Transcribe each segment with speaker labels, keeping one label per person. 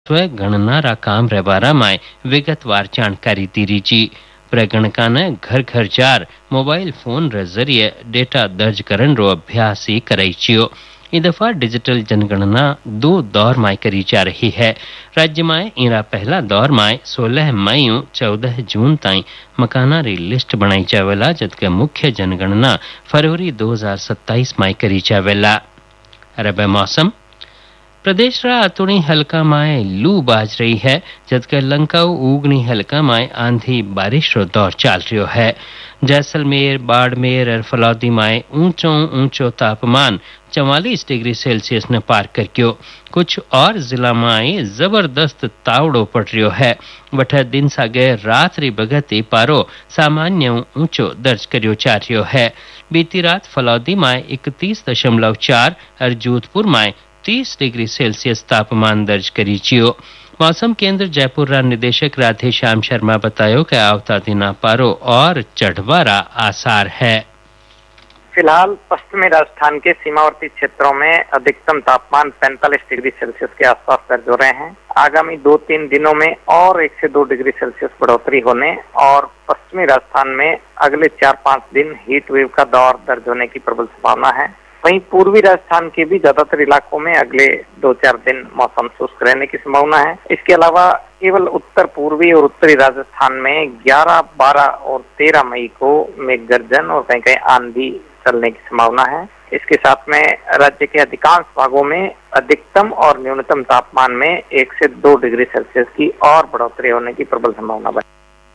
Speaker 1: गणना रा काम रहबारा माय विगतवार जानकारी दीरी जी। प्रगणका ने घर घर जार मोबाइल फोन रे जरिए डेटा दर्ज करन रो अभ्यास ही कराई छियो। इस दफा डिजिटल जनगणना 2 दौर माय करी जा रही है। राज्य में इरा पहला दौर माय 16 मई 14 जून ताई मकाना री लिस्ट बनाई जावेला, जबकि मुख्य जनगणना फरवरी 2027 माय करी जावेला। अरब मौसम प्रदेश रा अतुणी हल्का माय लू बाज रही है, जबकि लंकाऊ उगनी हल्का माय आंधी बारिश रो दौर चल रियो है। जैसलमेर, बाड़मेर और फलौदी माय ऊंचो तापमान 44 डिग्री सेल्सियस ने पार करक्यो। कुछ और जिला माय जबरदस्त तावड़ो पड़ रियो है। वठे दिन सागे रात री बगती पारो सामान्य ऊंचो दर्ज करियो जा रियो है। बीती रात फलौदी माय 31.4 और जोधपुर माय 30 डिग्री सेल्सियस तापमान दर्ज करी जियो। मौसम केंद्र जयपुर रा निदेशक राधे श्याम शर्मा बतायो कि आवता दिना पारो और चढ़वारा आसार है।
Speaker 2: फिलहाल पश्चिमी राजस्थान के सीमावर्ती क्षेत्रों में अधिकतम तापमान 45 डिग्री सेल्सियस के आसपास दर्ज हो रहे हैं। आगामी 2-3 दिनों में और 1 से 2 डिग्री सेल्सियस बढ़ोतरी होने और पश्चिमी राजस्थान में अगले 4-5 दिन हीट वेव का दौर दर्ज होने की प्रबल संभावना है। वहीं पूर्वी राजस्थान के भी ज्यादातर इलाकों में अगले 2-4 दिन मौसम शुष्क रहने की संभावना है। इसके अलावा केवल उत्तर पूर्वी और उत्तरी राजस्थान में 11, 12 और 13 मई को मेघ गर्जन और कहीं कहीं आंधी चलने की संभावना है। इसके साथ में राज्य के अधिकांश भागों में अधिकतम और न्यूनतम तापमान में 1 से 2 डिग्री सेल्सियस की और बढ़ोतरी होने की प्रबल संभावना बनी।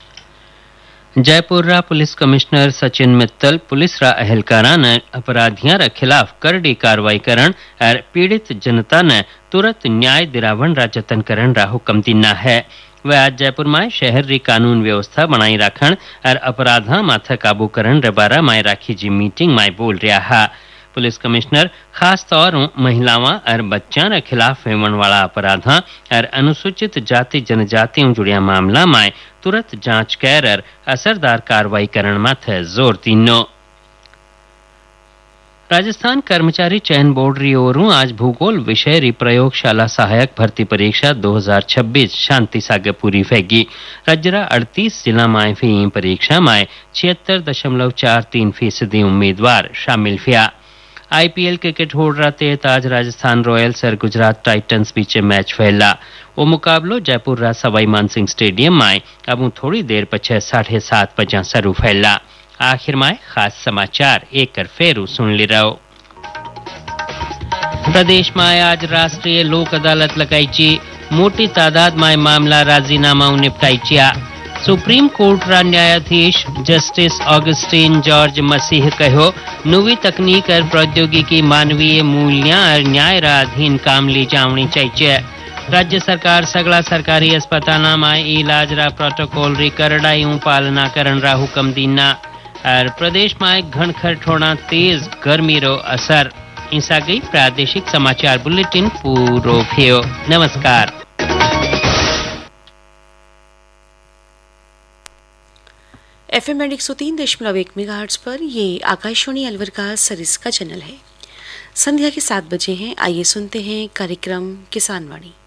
Speaker 1: जयपुर रा police commissioner Sachin Mittal police रा अहलकारा ने अपराधियों रा खिलाफ करड़ी कार्रवाई करन और पीड़ित जनता ने तुरंत न्याय दिलावन रा जतन करन रा हुक्म दिना है। वह आज जयपुर में शहर री कानून व्यवस्था बनाई रखन और अपराधा माथे काबू करन रे बारा my rakhi ji meeting my बोल रहा है। पुलिस कमिश्नर खास तौर महिलावां और बच्चों के खिलाफ होने वाला अपराधा और अनुसूचित जाति जनजातियों जुड़िया मामला में तुरंत जांच कर और असरदार कार्रवाई करने माथे जोर दीनो। राजस्थान कर्मचारी चयन बोर्ड री ओरू आज भूगोल विषय री प्रयोगशाला सहायक भर्ती परीक्षा 2026 शांति सागे पूरी फेगी। राज्य रा 38 जिला में हुई परीक्षा में 76.43% उम्मीदवार शामिल हुआ। आईपीएल क्रिकेट होड़ रहा तेज आज राजस्थान रॉयल्स और गुजरात टाइटंस बीच मैच फैला। वो मुकाबलो जयपुर रा सवाई मानसिंह स्टेडियम में अब थोड़ी देर पछे 7:30 बजे शुरू फैला। आखिर में खास समाचार एक कर फेरू सुन ली रहो। प्रदेश में आज राष्ट्रीय लोक अदालत लगाई। मोटी तादाद में मामला राजीनामा निपटाई। सुप्रीम कोर्ट रा न्यायाधीश जस्टिस ऑगस्टीन जॉर्ज मसीह कहो नवी तकनीक और प्रौद्योगिकी मानवीय मूल्य और न्याय रा अधीन काम ली जावनी चाहिए। राज्य सरकार सगला सरकारी अस्पताल में इलाज रा प्रोटोकॉल री करड़ाई पालना करन रा हुक्म दीना और प्रदेश में घनखट होना तेज गर्मी रो असर। ऐसा गई प्रादेशिक समाचार बुलेटिन पूरो भयो। नमस्कार।
Speaker 3: FM 103.1 मेगाहर्ट्ज पर ये आकाशवाणी अलवर का सरिस्का चैनल है। संध्या के 7 बजे हैं। आइए सुनते हैं कार्यक्रम किसान वाणी।